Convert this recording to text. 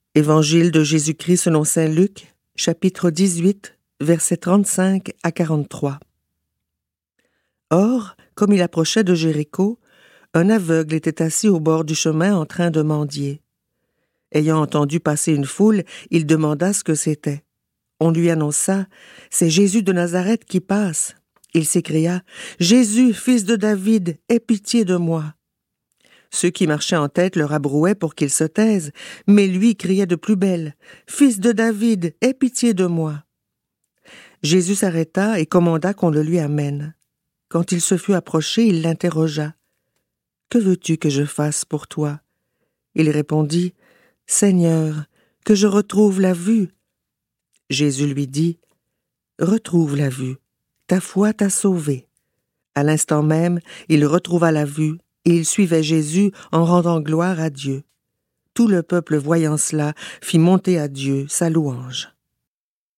Évangile de Jésus-Christ selon saint Luc, chapitre 18, versets 35 à 43. Or, comme il approchait de Jéricho, un aveugle était assis au bord du chemin en train de mendier. Ayant entendu passer une foule, il demanda ce que c'était. On lui annonça « C'est Jésus de Nazareth qui passe ». Il s'écria « Jésus, fils de David, aie pitié de moi ». Ceux qui marchaient en tête le rabrouaient pour qu'il se taise, mais lui criait de plus belle « Fils de David, aie pitié de moi ». Jésus s'arrêta et commanda qu'on le lui amène. Quand il se fut approché, il l'interrogea « Que veux-tu que je fasse pour toi ?» Il répondit « Seigneur, que je retrouve la vue. » Jésus lui dit « Retrouve la vue, ta foi t'a sauvé. » À l'instant même, il retrouva la vue et il suivait Jésus en rendant gloire à Dieu. Tout le peuple voyant cela fit monter à Dieu sa louange.